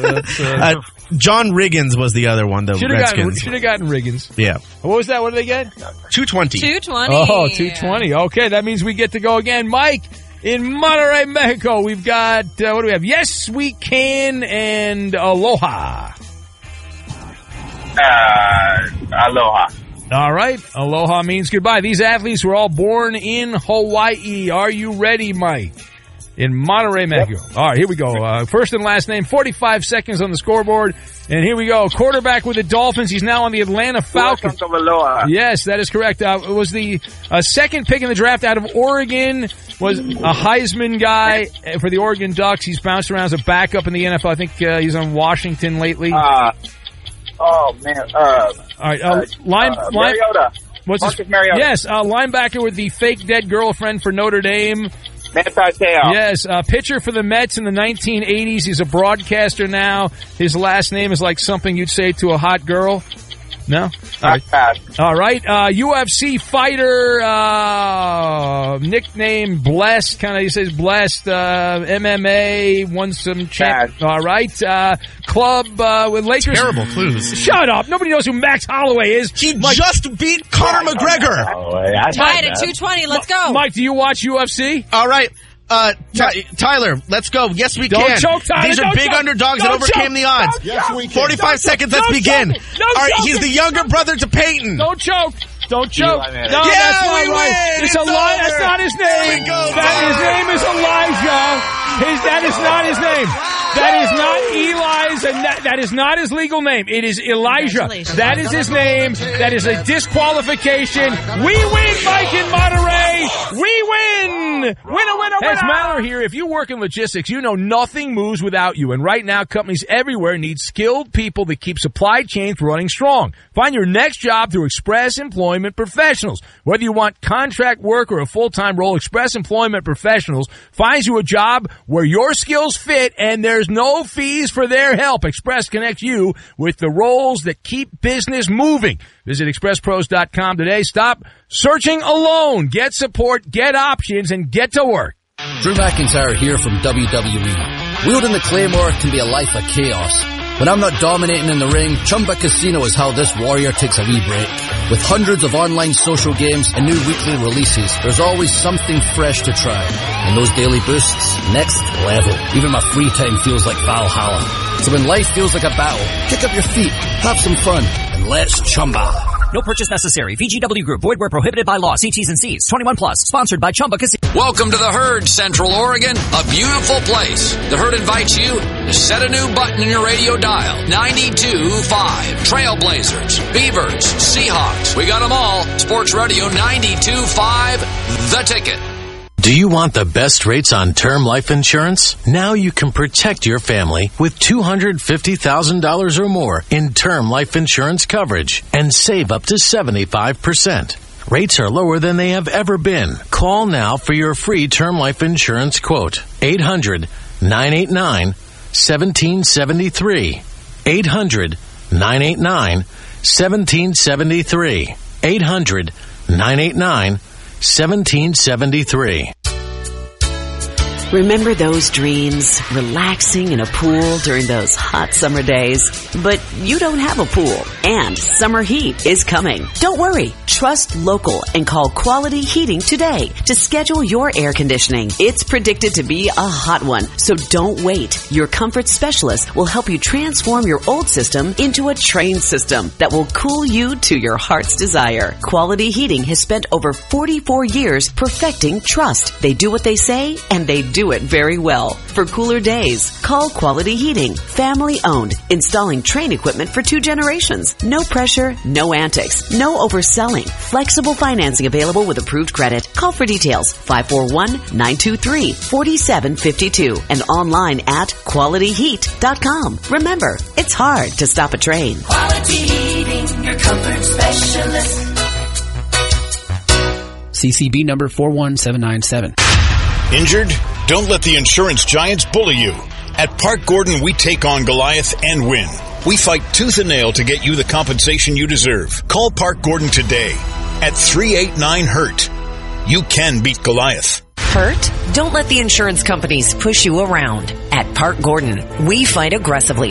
John Riggins was the other one, the Redskins. Should have gotten Riggins. Yeah. What was that? What did they get? 220. 220. Oh, 220. Okay, that means we get to go again. Mike, in Monterrey, Mexico, we've got, what do we have? Yes, We Can and Aloha. Aloha. All right. Aloha means goodbye. These athletes were all born in Hawaii. Are you ready, Mike? In Monterrey, Mexico. Yep. All right, here we go. First and last name, 45 seconds on the scoreboard. And here we go. Quarterback with the Dolphins. He's now on the Atlanta Falcons. Yes, that is correct. Was the second pick in the draft out of Oregon. Was a Heisman guy for the Oregon Ducks. He's bounced around as a backup in the NFL. I think he's on Washington lately. Oh, man. All right. Mariota. Marcus Mariota. Yes, linebacker with the fake dead girlfriend for Notre Dame. Mateo. Yes, pitcher for the Mets in the 1980s. He's a broadcaster now. His last name is like something you'd say to a hot girl. No? All right. UFC fighter, nickname Blessed. Kind of, he says Blessed. MMA, won some champ. All right. Club with Lakers. Terrible clues. Shut up. Nobody knows who Max Holloway is. He just beat Conor McGregor. Tied at 220. Let's go. Mike, do you watch UFC? All right. Tyler, let's go. Yes, we don't can. Choke, Tyler. These are big underdogs that overcame the odds. Yes, we can. 45 seconds. Let's begin. All right, he's the younger brother to Peyton. Don't choke. Don't choke. No, yeah, that's not right. Win. It's Elijah. That's not his name. His name is Elijah. That is not his name. That is not Eli's, and that is not his legal name. It is Elijah. That is his name. That is a disqualification. We win, Mike in Monterey. We win. Winner. It's Mallory here. If you work in logistics, you know nothing moves without you. And right now, companies everywhere need skilled people that keep supply chains running strong. Find your next job through Express Employment Professionals. Whether you want contract work or a full-time role, Express Employment Professionals finds you a job where your skills fit and there's no fees for their help. Express connects you with the roles that keep business moving. Visit expresspros.com today. Stop searching alone. Get support, get options, and get to work. Drew McIntyre here from WWE. Wielding the Claymore can be a life of chaos. When I'm not dominating in the ring, Chumba Casino is how this warrior takes a wee break. With hundreds of online social games and new weekly releases, there's always something fresh to try. And those daily boosts, next level. Even my free time feels like Valhalla. So when life feels like a battle, kick up your feet, have some fun, and let's Chumba. No purchase necessary. VGW Group. Void where prohibited by law. See T's and C's. 21 plus. Sponsored by Chumba Casino. Welcome to the Herd, Central Oregon. A beautiful place. The Herd invites you to set a new button in your radio dial. 92.5. Trailblazers, Beavers, Seahawks. We got them all. Sports Radio 92.5. The Ticket. Do you want the best rates on term life insurance? Now you can protect your family with $250,000 or more in term life insurance coverage and save up to 75%. Rates are lower than they have ever been. Call now for your free term life insurance quote. 800-989-1773. 800-989-1773. 800-989-1773. Remember those dreams? Relaxing in a pool during those hot summer days? But you don't have a pool, and summer heat is coming. Don't worry. Trust local and call Quality Heating today to schedule your air conditioning. It's predicted to be a hot one, so don't wait. Your comfort specialist will help you transform your old system into a trained system that will cool you to your heart's desire. Quality Heating has spent over 44 years perfecting trust. They do what they say, and they do it very well. For cooler days, call Quality Heating. Family owned, installing Trane equipment for 2 generations. No pressure, no antics, no overselling. Flexible financing available with approved credit. Call for details. 541-923-4752 and online at qualityheat.com. Remember, it's hard to stop a train. Quality Heating, your comfort specialist. CCB number 41797. Injured? Don't let the insurance giants bully you. At Park Gordon, we take on Goliath and win. We fight tooth and nail to get you the compensation you deserve. Call Park Gordon today at 389-HURT. You can beat Goliath. Hurt? Don't let the insurance companies push you around. At Park Gordon, we fight aggressively